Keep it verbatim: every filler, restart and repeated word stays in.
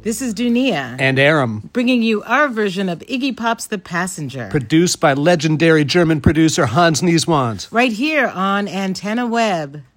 This is Dunia. And Aram. Bringing you our version of Iggy Pop's The Passenger. Produced by legendary German producer Hans Nieswand. Right here on Antenna Web.